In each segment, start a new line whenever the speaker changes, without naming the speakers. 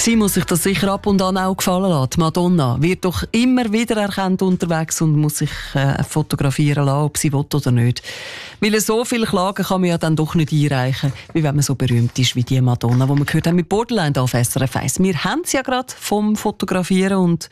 Sie muss sich das sicher ab und an auch gefallen lassen. Madonna wird doch immer wieder erkannt unterwegs und muss sich fotografieren lassen, ob sie will oder nicht. Weil so viele Klagen kann man ja dann doch nicht einreichen, wie wenn man so berühmt ist wie die Madonna, die wir gehört haben mit Borderline auf SRF 1. Wir haben es ja gerade vom Fotografieren und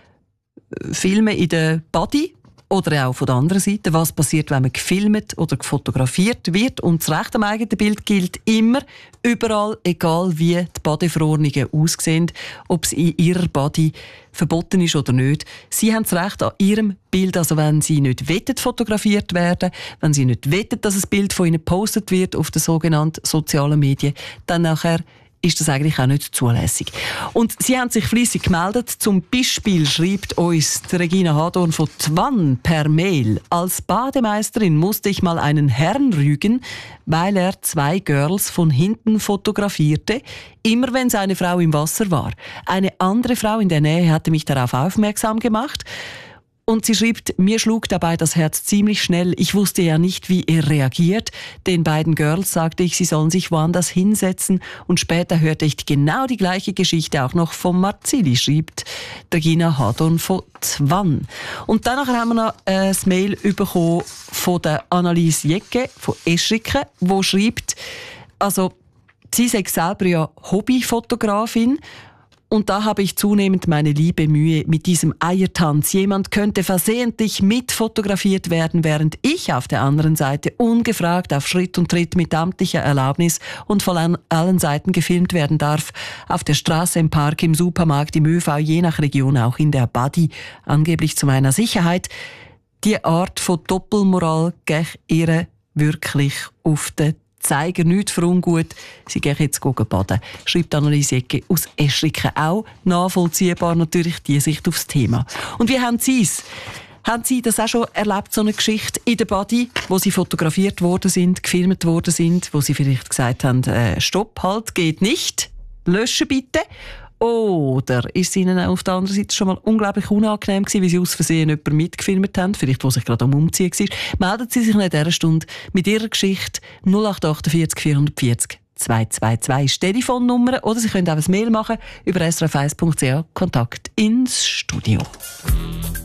Filmen in der Body. Oder auch von der anderen Seite, was passiert, wenn man gefilmt oder fotografiert wird. Und das Recht am eigenen Bild gilt immer, überall, egal wie die Bodyverordnungen aussehen, ob es in ihrer Body verboten ist oder nicht. Sie haben das Recht an ihrem Bild, also wenn sie nicht wollen, fotografiert werden, wenn sie nicht wollen, dass ein Bild von ihnen gepostet wird auf den sogenannten sozialen Medien, dann nachher ist das eigentlich auch nicht zulässig. Und Sie haben sich fleissig gemeldet. Zum Beispiel schreibt uns die Regina Hadorn von Twann per Mail: Als Bademeisterin musste ich mal einen Herrn rügen, weil er 2 Girls von hinten fotografierte, immer wenn seine Frau im Wasser war. Eine andere Frau in der Nähe hatte mich darauf aufmerksam gemacht. Und sie schreibt, mir schlug dabei das Herz ziemlich schnell. Ich wusste ja nicht, wie er reagiert. Den beiden Girls sagte ich, sie sollen sich woanders hinsetzen. Und später hörte ich genau die gleiche Geschichte auch noch vom Marzili, schreibt Regina Hadorn von Twann. Und danach haben wir noch ein Mail bekommen von der Annelies Jecke von Eschriken, die schreibt, also sie sei selber ja Hobbyfotografin. Und da habe ich zunehmend meine liebe Mühe mit diesem Eiertanz. Jemand könnte versehentlich mitfotografiert werden, während ich auf der anderen Seite ungefragt auf Schritt und Tritt mit amtlicher Erlaubnis und von allen Seiten gefilmt werden darf. Auf der Straße, im Park, im Supermarkt, im ÖV, je nach Region, auch in der Body, angeblich zu meiner Sicherheit. Die Art von Doppelmoral geht ihr wirklich auf den Zeiger, nichts für ungut. Sie gehen jetzt baden, schreibt Annelies Ecke aus Eschriken. Auch nachvollziehbar natürlich die Sicht aufs Thema. Und wie haben Sie es? Haben Sie das auch schon erlebt, so eine Geschichte in der Body, wo Sie fotografiert worden sind, gefilmt worden sind, wo Sie vielleicht gesagt haben, stopp, halt, geht nicht, löschen bitte? Oder ist es Ihnen auf der anderen Seite schon mal unglaublich unangenehm gewesen, wie Sie aus Versehen jemanden mitgefilmt haben, vielleicht wo sich gerade am Umziehen war? Melden Sie sich in dieser Stunde mit Ihrer Geschichte 0848 440 222 ist die Telefonnummer, oder Sie können auch ein Mail machen über srf1.ch, Kontakt ins Studio.